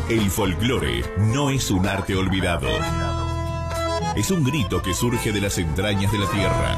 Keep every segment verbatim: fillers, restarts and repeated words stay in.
El folclore no es un arte olvidado. Es un grito que surge de las entrañas de la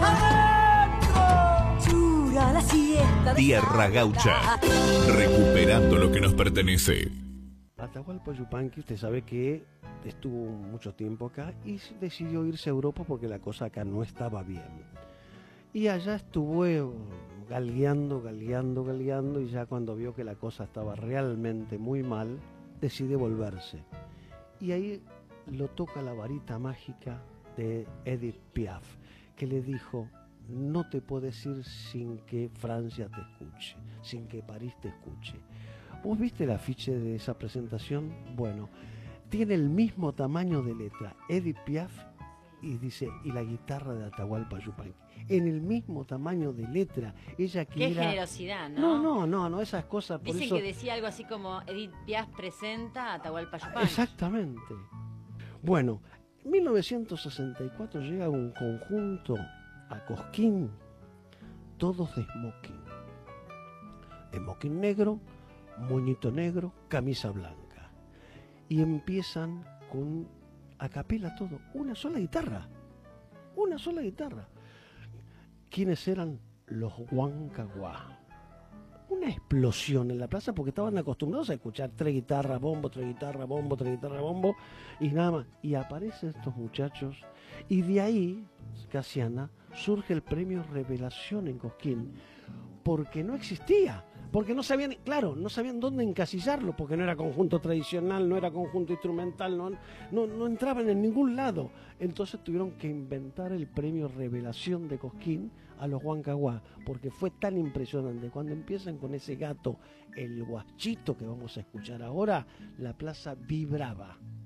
tierra. Tierra Gaucha, recuperando lo que nos pertenece. Atahualpa Yupanqui, usted sabe que estuvo mucho tiempo acá y decidió irse a Europa porque la cosa acá no estaba bien. Y allá estuvo galgueando, galgueando, galgueando, y ya cuando vio que la cosa estaba realmente muy mal, decide volverse. Y ahí lo toca la varita mágica de Edith Piaf, que le dijo: no te puedes ir sin que Francia te escuche, sin que París te escuche. ¿Vos viste el afiche de esa presentación? Bueno, tiene el mismo tamaño de letra, Edith Piaf, y dice, y la guitarra de Atahualpa Yupanqui, en el mismo tamaño de letra. Ella que Qué era... generosidad, ¿no? No, no, no, no, esas cosas... Por Dicen eso... que decía algo así como Edith Piaf presenta a Atahualpa Yupanqui. Exactamente. Bueno, en mil novecientos sesenta y cuatro llega un conjunto a Cosquín, todos de smoking. Smoking negro, moñito negro, camisa blanca. Y empiezan con a capela todo, una sola guitarra, una sola guitarra. ¿Quiénes eran? Los Huancaguá. Una explosión en la plaza porque estaban acostumbrados a escuchar tres guitarras, bombo, tres guitarras, bombo, tres guitarras, bombo, y nada más. Y aparecen estos muchachos, y de ahí, Casiana, surge el premio Revelación en Cosquín, porque no existía. Porque no sabían, claro, no sabían dónde encasillarlo, porque no era conjunto tradicional, no era conjunto instrumental, no, no, no entraban en ningún lado. Entonces tuvieron que inventar el premio Revelación de Cosquín a los Huancaguá, porque fue tan impresionante. Cuando empiezan con ese gato, el guachito que vamos a escuchar ahora, la plaza vibraba.